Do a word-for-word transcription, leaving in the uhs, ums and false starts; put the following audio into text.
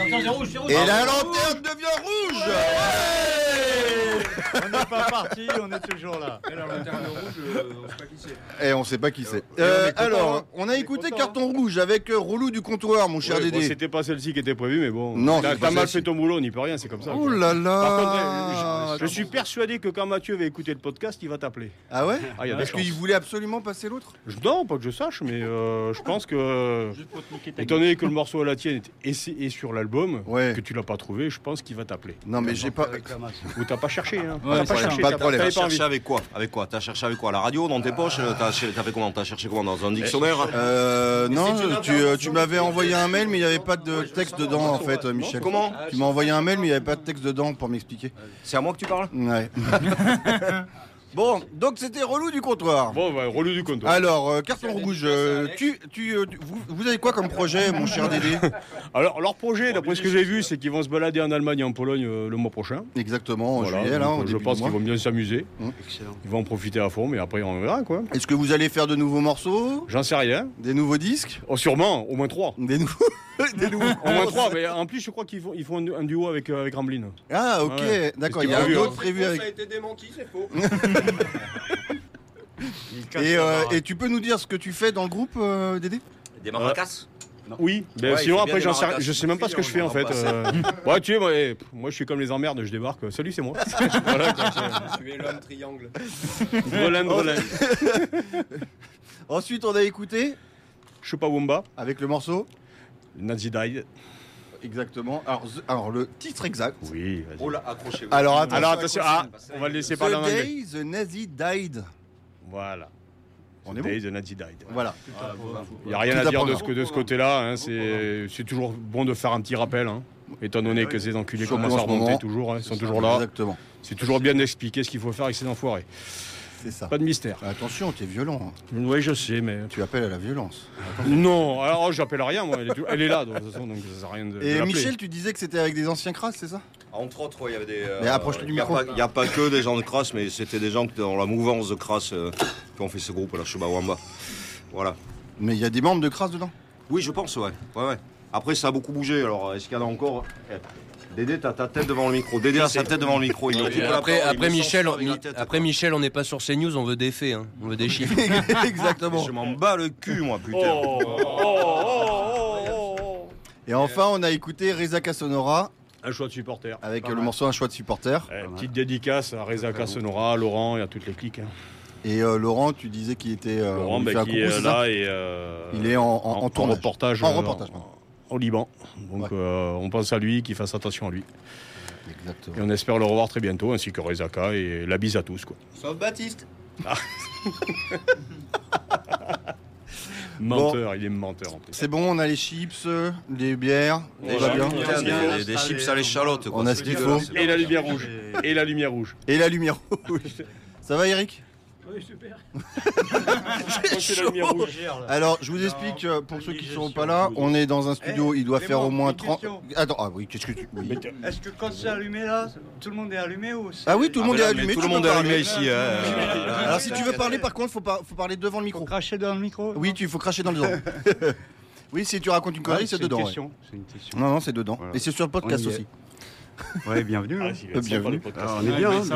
c'est rouge, c'est rouge. Et la lanterne devient rouge. On n'est pas parti, on est toujours là. Et la lanterne rouge, euh, on sait pas qui c'est. Et on sait pas qui c'est. on Euh, est content, alors, hein. on a écouté content, Carton Rouge avec euh, Relou du comptoir, mon cher Ouais, bon, Dédé. c'était pas celle-ci qui était prévue, mais bon. Non, t'as c'est pas t'as mal celle-ci. fait ton boulot, on n'y peut rien, c'est comme ça. Oh quoi. là là. Par contre, euh, je, je suis persuadé que quand Mathieu va écouter le podcast, il va t'appeler. Ah ouais Ah, il y a des Parce chances. qu'il voulait absolument passer l'autre. Je- Non, pas que je sache, mais euh, je pense que, Juste pour te niquer ta étant donné que le morceau à la tienne est, est- est sur l'album, Ouais. que tu l'as pas trouvé, je pense qu'il va t'appeler. Non mais j'ai pas... Ou t'as pas cherché, hein. Ouais, T'as pas c'est cherché, pas de t'as problème. t'avais T'as pas envie. cherché avec quoi? Avec quoi? T'as cherché avec quoi? La radio dans tes poches? T'as ch- t'as fait comment? T'as cherché comment? Dans un dictionnaire? Euh, non, tu, euh, tu m'avais envoyé un mail mais il n'y avait pas de texte dedans en fait, euh, Michel. Comment? Tu m'as envoyé un mail mais il n'y avait pas de texte dedans pour m'expliquer. C'est à moi que tu parles? Ouais. Bon, donc c'était Relou du comptoir. Bon, bah, relou du compte. Alors, euh, Carton Rouge, euh, tu, tu, euh, tu- vous, vous avez quoi comme projet, mon cher Dédé? Alors, leur projet, d'après ce que j'ai vu, c'est qu'ils vont se balader en Allemagne et en Pologne euh, le mois prochain. Exactement, en Voilà, juillet, là, donc, au je début pense du qu'ils mois. vont bien s'amuser. Excellent. Ils vont en profiter à fond, mais après, on verra, quoi. Est-ce que vous allez faire de nouveaux morceaux? J'en sais rien. Des nouveaux disques? Oh, sûrement, au moins trois. Des nouveaux... Des nouveaux... Au moins trois, mais en plus, je crois qu'ils font, ils font un, un duo avec, euh, avec Ramblin. Ah, ok, Ouais. d'accord, C'était il y a un prévu, autre hein. prévu Ça a avec... été démenti, c'est faux. Et, euh, et tu peux nous dire ce que tu fais dans le groupe, euh, Dédé? Des maracas? Oui, mais Ouais, il sinon faut après, bien j'en des sais, maracas. je sais même pas ce que je fais en fait. euh. Ouais, tu sais, moi, eh, moi, je suis comme les emmerdes, je débarque. Salut, c'est moi. Voilà, quoi, c'est- Tu es l'homme triangle. Drelin, drelin. Ensuite, on a écouté, Chupawumba, avec le morceau, Nazi Died. exactement, alors, the- alors le titre exact. Oui, vas-y. Oh là, accrochez-vous. Alors, attention, Alors attention, ah, on va le laisser parler en The anglais. Day the Nazi Died. Voilà. On The est bon. Day the Nazi Died. Voilà. Il n'y a rien Tout à à dire de prendre. ce, que- de ce côté-là. Hein, c'est c'est toujours bon de faire un petit rappel. Hein, étant donné que ces enculés Surtout commencent à en ce moment. remonter toujours, hein, ils sont toujours là. Exactement, C'est toujours bien d'expliquer ce qu'il faut faire avec ces enfoirés. c'est ça. Pas de mystère. Attention, t'es violent, hein. Oui, je sais, mais. Tu appelles à la violence. Non, alors j'appelle à rien, moi. Elle est, elle est là, de toute façon, donc ça sert à rien de. de Et l'appeler. Michel, tu disais que c'était avec des anciens crasses, c'est ça? Entre autres, ouais, il y avait des. euh, Mais approche-le du y a micro. pas- Il n'y a pas que des gens de crasse, mais c'était des gens qui étaient dans la mouvance de crasse euh, qui ont fait ce groupe, là, Chubawamba. Voilà. Mais il y a des membres de crasse dedans. Oui, je pense, ouais. ouais, ouais. Après, ça a beaucoup bougé, alors est-ce qu'il y en a encore? Eh, Dédé, t'as ta tête devant le micro. Dédé a sa tête devant le micro. Il me coupe la Après, parole, il après, me Michel, censure on, avec la tête, après quoi. Michel, on n'est pas sur CNews, on veut des faits, hein. On veut des chiffres. Exactement. Je m'en bats le cul, moi, putain. Oh, oh, oh, oh, oh. Et enfin, on a écouté Reza Sonora Un choix de supporter. avec euh, le morceau Un choix de supporter. Eh, petite dédicace à Reza Sonora, à Laurent et à toutes les cliques. hein. Et euh, Laurent, tu disais qu'il était. euh, Laurent, on lui bah, fait un qui coucou, est c'est ça là et. euh, Il est en, en, en tournage. reportage. En euh, reportage, pardon. Au Liban. Donc Ouais. euh, on pense à lui, qu'il fasse attention à lui. Exactement. Et on espère le revoir très bientôt, ainsi que Rezaka, et la bise à tous. Quoi. Sauf Baptiste. Menteur, il est menteur en plus. C'est bon, on a les chips, euh, les bières, on Des, va bien. putain, des- des- des chips à l'échalote, quoi. On a C'est ce qu'il dégueulasse. faut. Et la lumière rouge. Et la lumière rouge. Et la lumière rouge. Ça va, Eric? Oui, super. C'est la lumière rouge. Alors, je vous explique, euh, pour ceux qui ne sont pas là, on est dans un studio, il doit faire au moins trente... Attends, ah oui, qu'est-ce que tu... oui. Est-ce que quand c'est allumé là, tout le monde est allumé ou c'est- Ah oui, tout le Ah, monde mais est là, mais allumé. Tout tu le peux monde est parler. allumé ici. hein. Alors, si tu veux parler, par contre, faut, pas, faut parler devant le micro. Faut cracher dans le micro? Oui, tu faut cracher dans le dedans. Oui, si tu racontes une connerie, c'est dedans. Une ouais. question. C'est une question. Non, non, c'est dedans. Voilà. Et c'est sur le podcast On y est. aussi. Ouais, bienvenue. Ah, hein. si, il va être sympa, Bienvenue. le podcast. Ah, on est bien. hein.